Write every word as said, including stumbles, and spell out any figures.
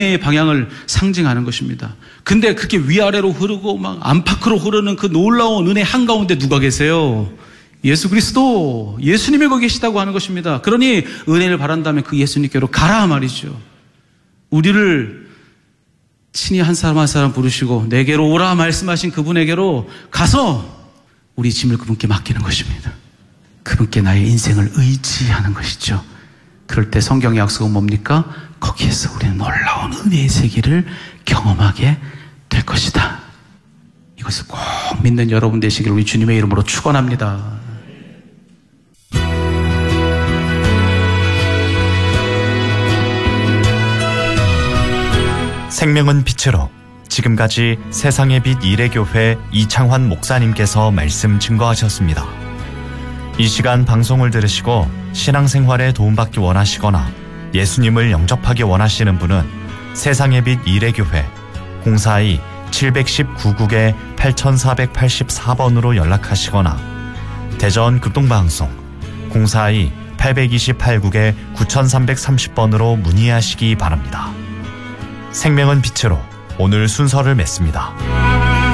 의 방향을 상징하는 것입니다. 근데 그게 위아래로 흐르고 막 안팎으로 흐르는 그 놀라운 은혜 한가운데 누가 계세요? 예수 그리스도, 예수님이 거기 계시다고 하는 것입니다. 그러니 은혜를 바란다면 그 예수님께로 가라 말이죠. 우리를 친히 한 사람 한 사람 부르시고 내게로 오라 말씀하신 그분에게로 가서 우리 짐을 그분께 맡기는 것입니다. 그분께 나의 인생을 의지하는 것이죠. 그럴 때 성경의 약속은 뭡니까? 거기에서 우리는 놀라운 은혜의 세계를 경험하게 될 것이다. 이것을 꼭 믿는 여러분 되시기를 우리 주님의 이름으로 축원합니다. 생명은 빛으로, 지금까지 세상의 빛 이레교회 이창환 목사님께서 말씀 증거하셨습니다. 이 시간 방송을 들으시고 신앙생활에 도움받기 원하시거나 예수님을 영접하기 원하시는 분은 세상의 빛 이레교회 공사이 칠일구 국에 팔사팔사 번으로 연락하시거나 대전 극동방송 공사이 팔이팔 국에 구삼삼삼 번으로 문의하시기 바랍니다. 생명은 빛으로 오늘 순서를 맺습니다.